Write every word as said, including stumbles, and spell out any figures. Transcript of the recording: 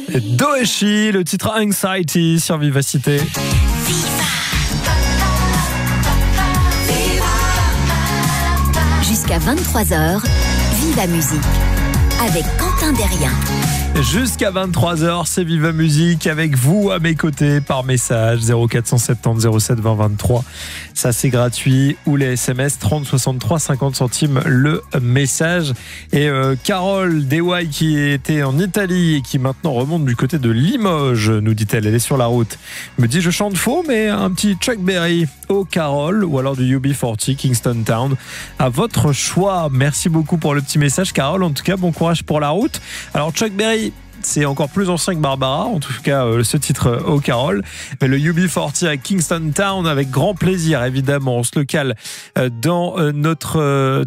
Doeshi, le titre Anxiety sur Vivacité. Jusqu'à vingt-trois heures, Viva Musique avec Quentin Derrien. Jusqu'à vingt-trois heures, c'est Viva Musique avec vous à mes côtés par message zéro quatre cent soixante-dix zéro sept vingt vingt-trois. Ça c'est gratuit, ou les S M S trente soixante-trois cinquante centimes le message. Et euh, Carole Dewey qui était en Italie et qui maintenant remonte du côté de Limoges, nous dit-elle, elle est sur la route. Me dit je chante faux, mais un petit Chuck Berry au Carole ou alors du U B quarante Kingston Town. À votre choix. Merci beaucoup pour le petit message Carole. En tout cas, bon courage pour la route. Alors Chuck Berry, c'est encore plus ancien que Barbara, en tout cas euh, ce titre euh, au Carole. Mais le U B quarante à Kingston Town avec grand plaisir, évidemment. On se le cale euh, dans euh, notre... Euh,